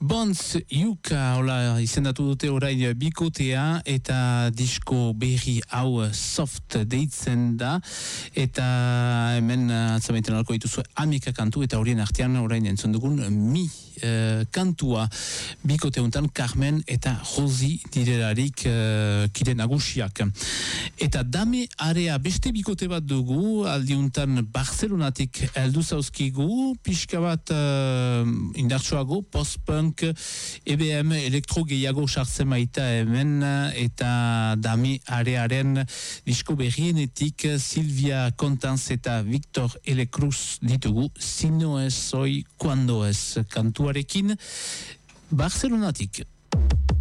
Bonds Yuka, hola, izendatu dute orain bikotea eta disko berri hau soft deitzen da eta hemen atzamaiten alko dituzu amika kantu eta horien artean orain entzun dugun mi kantua bikote untan Carmen eta Rosi direlarik kide nagusiak. Eta dame area beste bikote bat dugu, aldiuntan Barcelonatik heldu zauzkigu, pixka bat indartsuago, post-punk, EBM, elektro gehiago sartzen baita hemen, eta dame arearen disko berrienetik Silvia Contanz eta Victor L. Cruz ditugu, Si no es hoy, cuando es, kantuarekin Barcelonatik.